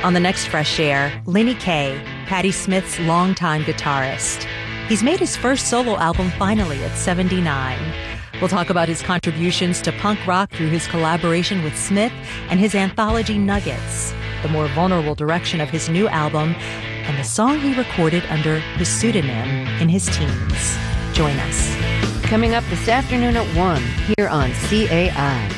On the next Fresh Air, Lenny Kaye, Patti Smith's longtime guitarist. He's made his first solo album finally at 79. We'll talk about his contributions to punk rock through his collaboration with Smith and his anthology Nuggets, the more vulnerable direction of his new album, and the song he recorded under his pseudonym in his teens. Join us. Coming up this afternoon at 1 here on CAI.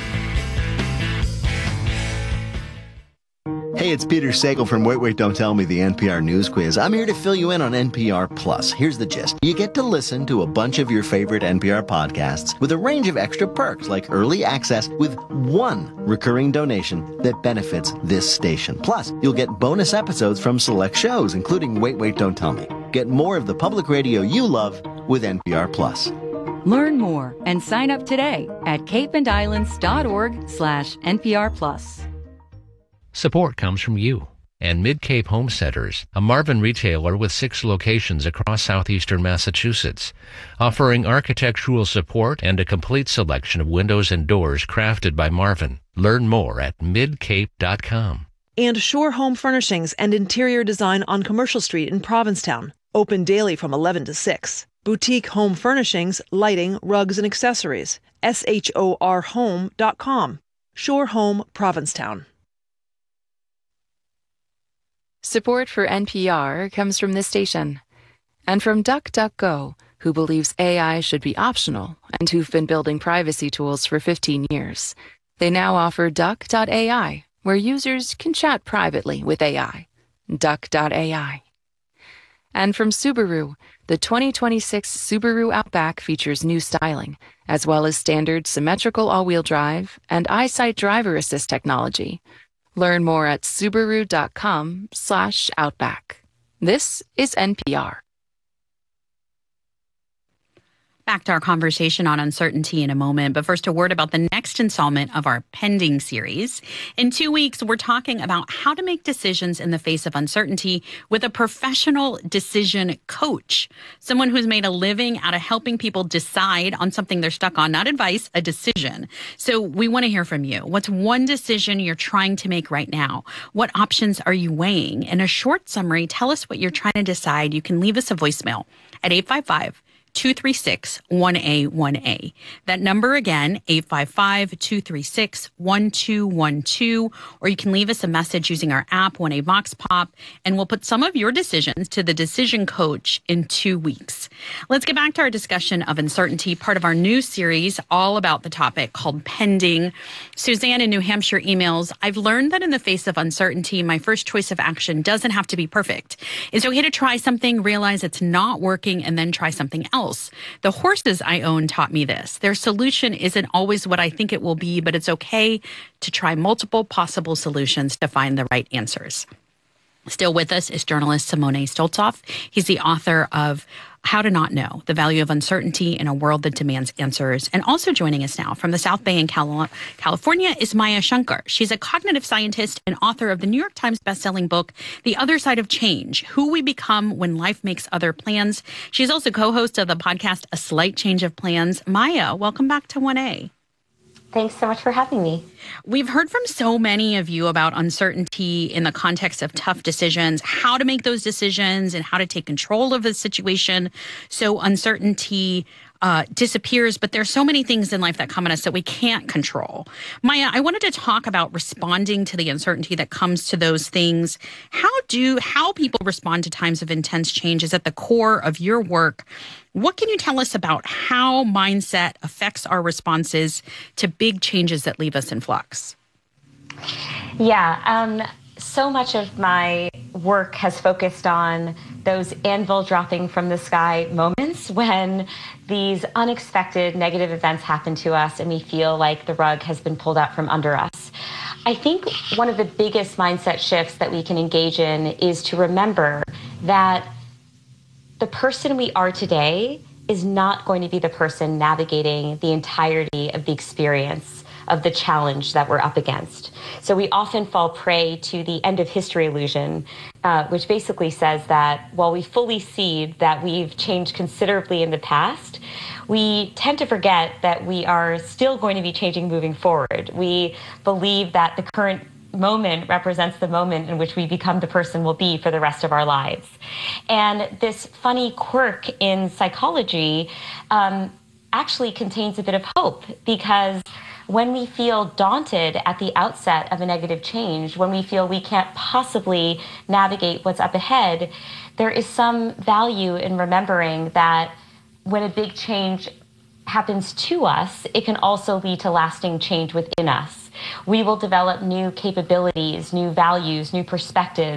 Hey, it's Peter Sagal from Wait, Wait, Don't Tell Me, the NPR News Quiz. I'm here to fill you in on NPR Plus. Here's the gist. You get to listen to a bunch of your favorite NPR podcasts with a range of extra perks like early access with one recurring donation that benefits this station. Plus, you'll get bonus episodes from select shows, including Wait, Wait, Don't Tell Me. Get more of the public radio you love with NPR Plus. Learn more and sign up today at capeandislands.org/NPR Plus. Support comes from you and Mid-Cape Home Centers, a Marvin retailer with 6 locations across southeastern Massachusetts, offering architectural support and a complete selection of windows and doors crafted by Marvin. Learn more at midcape.com. And Shore Home Furnishings and Interior Design on Commercial Street in Provincetown. Open daily from 11 to 6. Boutique home furnishings, lighting, rugs, and accessories. SHORHome.com. Shore Home, Provincetown. Support for NPR comes from this station and from DuckDuckGo, who believes AI should be optional and who've been building privacy tools for 15 years. They now offer Duck.ai, where users can chat privately with AI. Duck.ai. And from Subaru, the 2026 Subaru Outback features new styling, as well as standard symmetrical all-wheel drive and EyeSight driver assist technology. Learn more at Subaru.com/Outback. This is NPR. Back to our conversation on uncertainty in a moment, but first a word about the next installment of our Pending series. In 2 weeks, we're talking about how to make decisions in the face of uncertainty with a professional decision coach, someone who's made a living out of helping people decide on something they're stuck on, not advice, a decision. So we want to hear from you. What's one decision you're trying to make right now? What options are you weighing? In a short summary, tell us what you're trying to decide. You can leave us a voicemail at 855-236-1A1A. That number again, 855-236-1212, or you can leave us a message using our app, 1A Vox Pop, and we'll put some of your decisions to the decision coach in 2 weeks. Let's get back to our discussion of uncertainty, part of our new series all about the topic called Pending. Suzanne in New Hampshire emails, I've learned that in the face of uncertainty, my first choice of action doesn't have to be perfect. It's okay to try something, realize it's not working, and then try something else. The horses I own taught me this. Their solution isn't always what I think it will be, but it's okay to try multiple possible solutions to find the right answers. Still with us is journalist Simone Stoltzoff. He's the author of How to Not Know, The Value of Uncertainty in a World That Demands Answers. And also joining us now from the South Bay in California is Maya Shankar. She's a cognitive scientist and author of the New York Times bestselling book, The Other Side of Change, Who We Become When Life Makes Other Plans. She's also co-host of the podcast, A Slight Change of Plans. Maya, welcome back to 1A. Thanks so much for having me. We've heard from so many of you about uncertainty in the context of tough decisions, how to make those decisions and how to take control of the situation so uncertainty disappears, but there's so many things in life that come at us that we can't control. Maya, I wanted to talk about responding to the uncertainty that comes to those things. How people respond to times of intense change is at the core of your work. What can you tell us about how mindset affects our responses to big changes that leave us in flux? Yeah, so much of my work has focused on those anvil dropping from the sky moments when these unexpected negative events happen to us and we feel like the rug has been pulled out from under us. I think one of the biggest mindset shifts that we can engage in is to remember that the person we are today is not going to be the person navigating the entirety of the experience of the challenge that we're up against. So we often fall prey to the end of history illusion, which basically says that while we fully see that we've changed considerably in the past, we tend to forget that we are still going to be changing moving forward. We believe that the current moment represents the moment in which we become the person we'll be for the rest of our lives. And this funny quirk in psychology actually contains a bit of hope, because when we feel daunted at the outset of a negative change, when we feel we can't possibly navigate what's up ahead, there is some value in remembering that when a big change happens to us, it can also lead to lasting change within us. We will develop new capabilities, new values, new perspectives,